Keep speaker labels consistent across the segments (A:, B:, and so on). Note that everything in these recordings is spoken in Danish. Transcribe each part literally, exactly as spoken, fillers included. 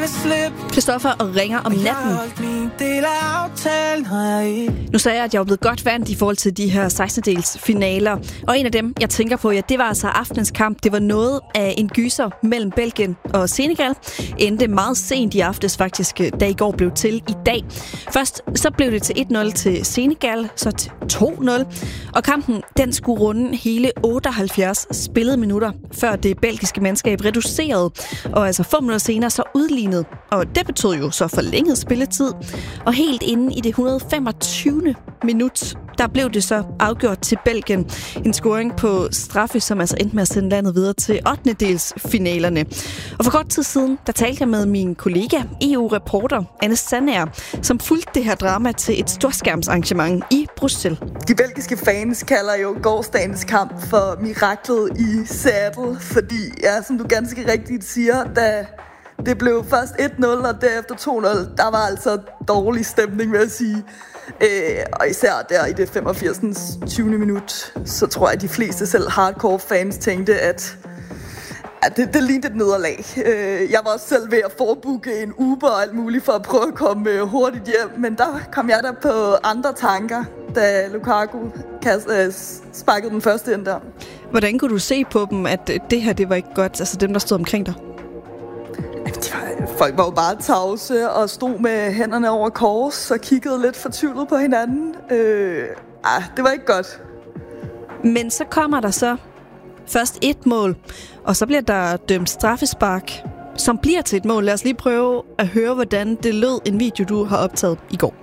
A: Christoffer og Ringer om natten. Nu sagde jeg, at jeg var blevet godt vant i forhold til de her sekstendedels finaler. Og en af dem, jeg tænker på, ja, det var altså aftenens kamp. Det var noget af en gyser mellem Belgien og Senegal. Endte meget sent i aftes faktisk, da i går blev til i dag. Først så blev det til et nul til Senegal, så til to nul. Og kampen, den skulle runde hele otteoghalvfjerds spillede minutter, før det belgiske mandskab reducerede. Og altså få minutter senere så udlignede. Og det betød jo så forlænget spilletid. Og helt inde i det et hundrede og femogtyvende minut, der blev det så afgjort til Belgien. En scoring på straffe, som altså endte med at sende landet videre til ottendedelsfinalerne. Og for kort tid siden, der talte jeg med min kollega, E U-reporter Anne Sandager, som fulgte det her drama til et storskærmsarrangement i Bruxelles.
B: De belgiske fans kalder jo gårsdagens kamp for miraklet i Seattle, fordi, ja, som du ganske rigtigt siger, da det blev først et nul og derefter to nul, der var altså dårlig stemning, vil jeg sige. Øh, og især der i det femogfirsende tyvende minut, så tror jeg, at de fleste selv hardcore fans tænkte, at, at det, det lignede et nederlag. Øh, jeg var også selv ved at forbooke en Uber og alt muligt for at prøve at komme hurtigt hjem, men der kom jeg der på andre tanker, da Lukaku sparkede den første ind der.
A: Hvordan kunne du se på dem, at det her, det var ikke godt, altså dem, der stod omkring dig?
B: Folk var jo bare tavse og stod med hænderne over kors og kiggede lidt fortvivlet på hinanden. Øh, ah, det var ikke godt.
A: Men så kommer der så først et mål, og så bliver der dømt straffespark, som bliver til et mål. Lad os lige prøve at høre, hvordan det lød en video, du har optaget i går.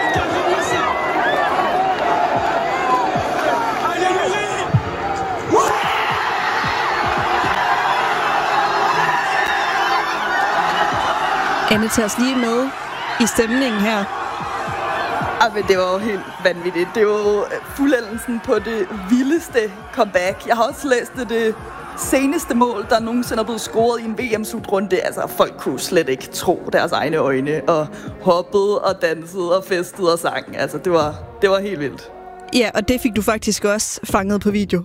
A: Anne, tager os lige med i stemningen her.
B: Ah, men det var jo helt vanvittigt. Det var jo fuldendelsen på det vildeste comeback. Jeg har også læst det, det seneste mål, der nogensinde er blevet scoret i en V M-slutrunde. Altså, folk kunne slet ikke tro deres egne øjne, og hoppede og dansede og festede og sang. Altså, det var, det var helt vildt.
A: Ja, og det fik du faktisk også fanget på video.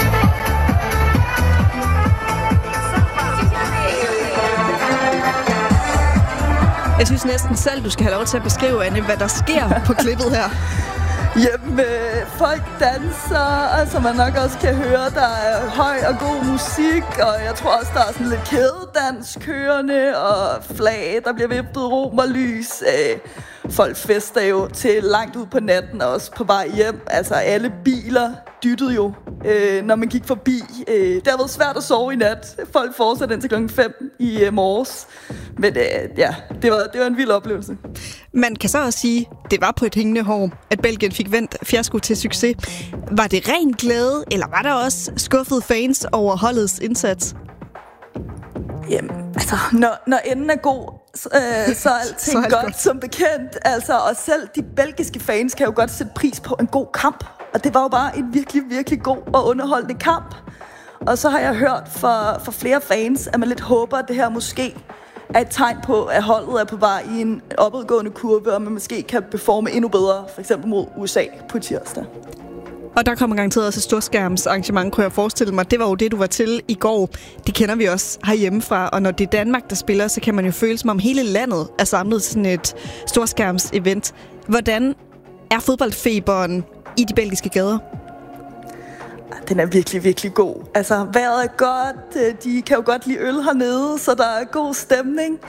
A: Jeg synes næsten selv, du skal have lov til at beskrive, Anne, hvad der sker på klippet her.
B: Jamen, øh, folk danser, altså man nok også kan høre, der er høj og god musik, og jeg tror også, der er sådan lidt kædedans kørende, og flag, der bliver vippet romerlys. Øh, folk fester jo til langt ud på natten, og også på vej hjem. Altså alle biler dyttede jo, øh, når man gik forbi. Øh, det har været svært at sove i nat. Folk fortsatte indtil klokken fem i øh, morges. Men øh, ja, det var, det var en vild oplevelse.
A: Man kan så også sige, det var på et hængende hår, at Belgien fik vendt fiasko til succes. Var det ren glæde, eller var der også skuffede fans over holdets indsats?
B: Jamen, altså, når, når enden er god, så, øh, så er alting så er godt, godt, som bekendt. Altså, og selv de belgiske fans kan jo godt sætte pris på en god kamp. Og det var jo bare en virkelig, virkelig god og underholdende kamp. Og så har jeg hørt fra, fra flere fans, at man lidt håber, at det her måske er et tegn på, at holdet er på vej i en opadgående kurve, og man måske kan performe endnu bedre, for eksempel mod U S A på tirsdag.
A: Og der kommer garanteret også et storskærmsarrangement, kunne jeg forestille mig. Det var jo det, du var til i går. Det kender vi også herhjemmefra. Og når det er Danmark, der spiller, så kan man jo føle, som om hele landet er samlet til sådan et storskærmsevent. Hvordan er fodboldfeberen i de belgiske gader?
B: Den er virkelig, virkelig god. Altså, vejret er godt. De kan jo godt lide øl hernede, så der er god stemning.